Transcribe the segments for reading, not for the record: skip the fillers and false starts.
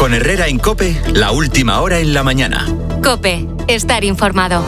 Con Herrera en COPE, la última hora en la mañana. COPE, estar informado.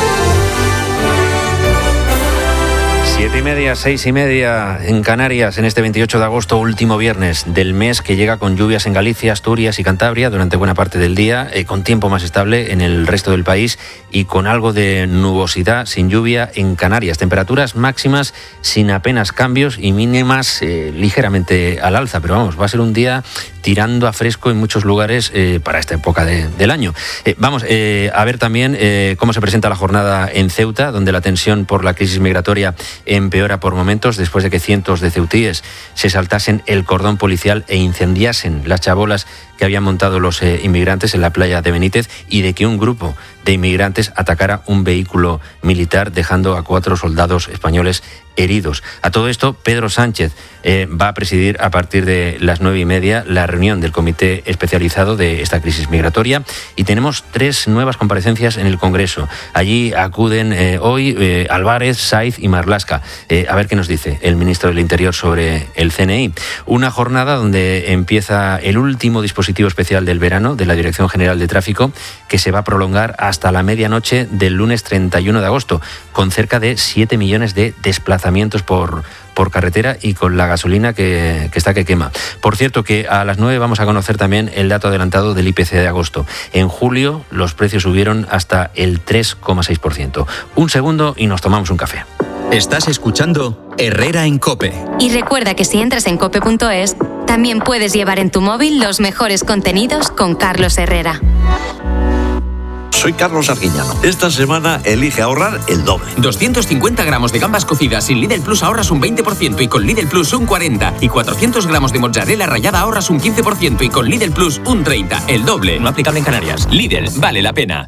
7:30, 6:30 en Canarias en este 28 de agosto, último viernes del mes, que llega con lluvias en Galicia, Asturias y Cantabria durante buena parte del día, con tiempo más estable en el resto del país y con algo de nubosidad sin lluvia en Canarias. Temperaturas máximas sin apenas cambios y mínimas ligeramente al alza, pero vamos, va a ser un día tirando a fresco en muchos lugares para esta época del año. Vamos a ver también cómo se presenta la jornada en Ceuta, donde la tensión por la crisis migratoria empeora por momentos después de que cientos de ceutíes se saltasen el cordón policial e incendiasen las chabolas que habían montado los inmigrantes en la playa de Benítez, y de que un grupo de inmigrantes atacara un vehículo militar dejando a 4 soldados españoles heridos. A todo esto, Pedro Sánchez va a presidir a partir de las 9:30 la reunión del comité especializado de esta crisis migratoria, y tenemos 3 nuevas comparecencias en el Congreso. Allí acuden hoy Álvarez, Saiz y Marlaska. A ver qué nos dice el ministro del Interior sobre el CNI. Una jornada donde empieza el último dispositivo especial del verano de la Dirección General de Tráfico, que se va a prolongar hasta la medianoche del lunes 31 de agosto, con cerca de 7 millones de desplazamientos por carretera y con la gasolina que está que quema. Por cierto, que a las 9 vamos a conocer también el dato adelantado del IPC de agosto. En julio los precios subieron hasta el 3,6%. Un segundo y nos tomamos un café. Estás escuchando Herrera en COPE. Y recuerda que si entras en cope.es, también puedes llevar en tu móvil los mejores contenidos con Carlos Herrera. Soy Carlos Arguiñano. Esta semana elige ahorrar el doble. 250 gramos de gambas cocidas sin Lidl Plus ahorras un 20% y con Lidl Plus un 40%. Y 400 gramos de mozzarella rallada ahorras un 15% y con Lidl Plus un 30%. El doble. No aplicable en Canarias. Lidl, vale la pena.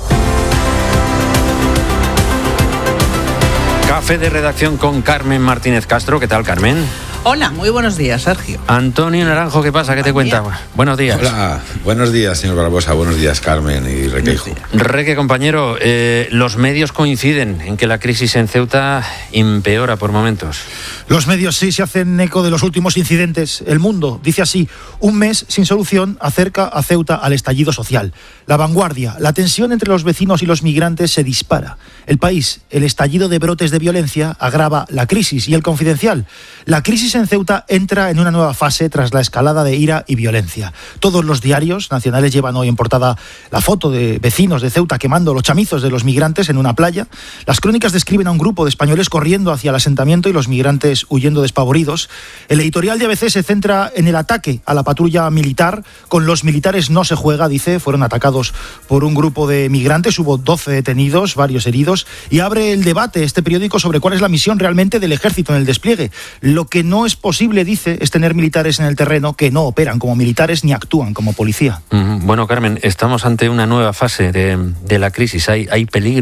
Café de redacción con Carmen Martínez Castro. ¿Qué tal, Carmen? Hola, muy buenos días, Sergio. Antonio Naranjo, ¿qué pasa? ¿Qué te cuenta? Buenos días. Hola, buenos días, señor Barbosa. Buenos días, Carmen y Requeijo. Reque, compañero, los medios coinciden en que la crisis en Ceuta empeora por momentos. Los medios sí se hacen eco de los últimos incidentes. El Mundo dice así: un mes sin solución acerca a Ceuta al estallido social. La Vanguardia: la tensión entre los vecinos y los migrantes se dispara. El País: el estallido de brotes de violencia agrava la crisis. Y El Confidencial: la crisis en Ceuta entra en una nueva fase tras la escalada de ira y violencia. Todos los diarios nacionales llevan hoy en portada la foto de vecinos de Ceuta quemando los chamizos de los migrantes en una playa. Las crónicas describen a un grupo de españoles corriendo hacia el asentamiento y los migrantes huyendo despavoridos. El editorial de ABC se centra en el ataque a la patrulla militar. Con los militares no se juega, dice. Fueron atacados por un grupo de migrantes, hubo 12 detenidos, varios heridos, y abre el debate este periódico sobre cuál es la misión realmente del ejército en el despliegue. Lo que no es posible, dice, es tener militares en el terreno que no operan como militares ni actúan como policía. Bueno, Carmen, estamos ante una nueva fase de la crisis. Hay peligro